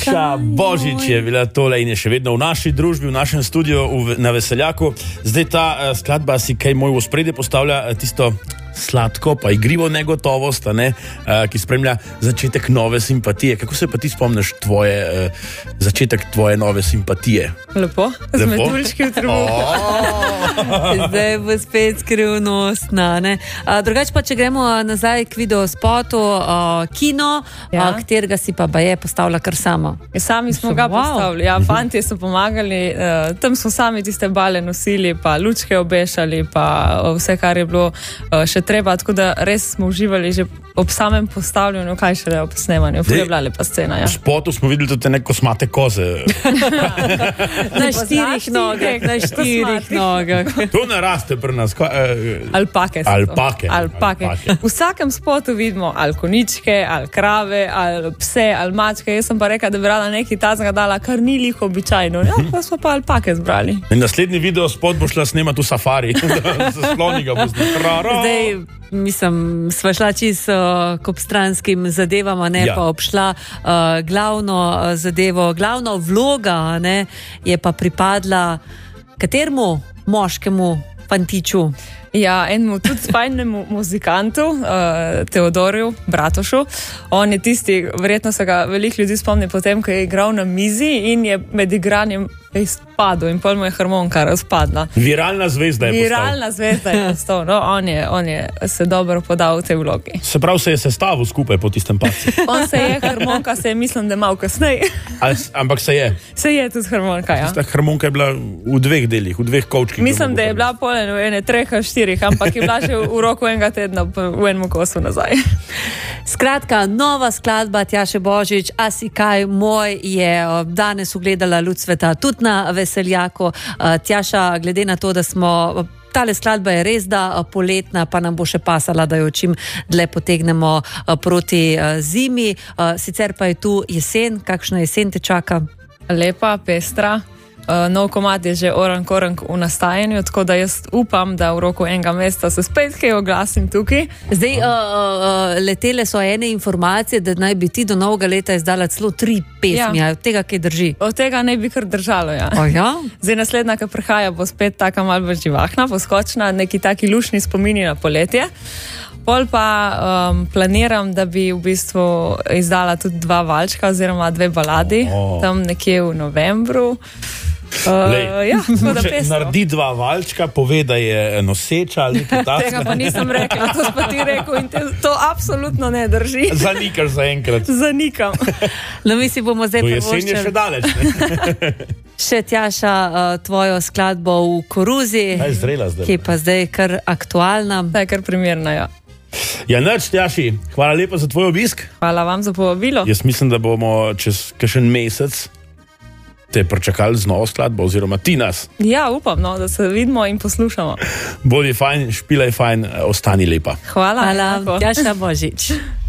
Tjaša Božič je bila tole in je še vedno v naši družbi, v našem studiu na Veseljaku. Zdaj ta skladba si kaj moj v ospredje postavlja tisto sladko pa igrivo negotovost, ki spremlja začetek nove simpatije. Kako se pa ti spomniš začetek tvoje nove simpatije? Lepo? Z metuljčki v trebuhu. Zdaj bo spet skrivnostna, ne? Drugače pa, če gremo nazaj k videospotu, kino, katerega si pa baje postavila kar sama. Sami smo ga postavili, fantje so pomagali, tam smo sami tiste bale nosili, pa lučke obešali, pa vse, kar je bilo še treba, tako da res smo uživali že ob samem postavljanju, kaj še ob snemanju. Je bila lepa scena, ja. V spotu smo videli tudi neke kosmate koze. Na štirih nogah. To ne raste pri nas. Alpake. V vsakem spotu vidimo ali koničke, ali krave, ali pse, ali mačke. Jaz sem pa rekla, da bi rada nekaj tazga dala, kar ni lih običajno. Ja, pa smo pa alpake zbrali. In naslednji video spot bo šla snemati v safari. Zasloni ga bo zdaj, mislim, sva šla čisto k obstranskim zadevama, pa obšla glavno zadevo, glavna vloga, je pa pripadla kateremu moškemu fantiču? Ja, enemu tudi fajnemu muzikantu, Teodorju Bratošu. On je tisti, verjetno se ga veliko ljudi spomni potem, ko je igral na mizi in je med igranjem izpadel in pol mu je harmonika razpadla. Viralna zvezda je postal. No, on je se dobro podal v tej vlogi. Se pravi, se je sestavil skupaj po tistem padcu. On se je, harmonika se je, mislim, da malo kasneje. Ampak se je? Se je tudi harmonika, ja. Tista harmonika je bila v dveh delih, v dveh kovčkih. Mislim, da je bila polen v ene 3 ali 4, ampak je bila že v roku enega tedna v enem kosu nazaj. Skratka, nova skladba Tjaše Božič, A si kaj moj, je danes ugledala luč sveta tudi na Veseljaku. Tjaša, glede na to, da smo... Tale skladba je res da poletna, pa nam bo še pasala, da jo čim dlje potegnemo proti zimi. Sicer pa je tu jesen. Kakšna jesen te čaka? Lepa, pestra. Nov komad je že orang v nastajanju, tako da jaz upam, da v roku enega meseca se spet kaj oglasim tukaj. Zdaj, letele so ene informacije, da naj bi ti do novega leta izdala celo 3 pesmi, od tega kaj drži? Od tega naj bi kar držalo, ja. Zdaj naslednja, ki prihaja, bo spet taka malo bolj živahna, poskočna, neki taki lušni spomini na poletje. Pol pa planiram, da bi v bistvu izdala tudi 2 valčka oziroma 2 baladi, tam nekje v novembru. Naredi 2 valčka, pove, da je noseča ali nekaj takega. Tega pa nisem rekla, to si pa ti rekel in to absolutno ne drži. Zanikaš zaenkrat. Zanikam. No, mi si bomo zdaj prvoščili. Jesen je še daleč. Še Tjaša, tvojo skladbo v koruzi, ki je pa zdaj kar aktualna. Da je kar primerna, ja. Ja, nič, Tjaši, hvala lepa za tvoj obisk. Hvala vam za povabilo. Jaz mislim, da bomo čez kakšen mesec te pričakali z novo skladbo, oziroma ti nas. Ja, upam, da se vidimo in poslušamo. Bodi fajn, špilaj fajn, ostani lepa. Hvala. Tjaša Božič.